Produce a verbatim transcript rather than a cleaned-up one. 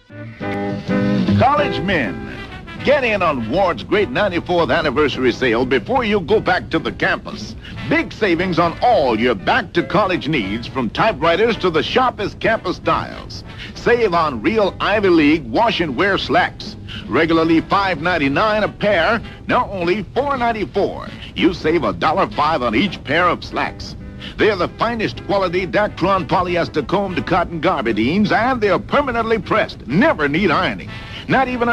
College men, get in on Ward's great ninety-fourth anniversary sale before you go back to the campus. Big savings on all your back-to-college needs, from typewriters to the sharpest campus styles. Save on real Ivy League wash-and-wear slacks. Regularly five ninety-nine a pair, now only four ninety-four. You save a dollar five on each pair of slacks. They're the finest quality Dacron polyester combed cotton garbadines, and they're permanently pressed, never need ironing. Not even a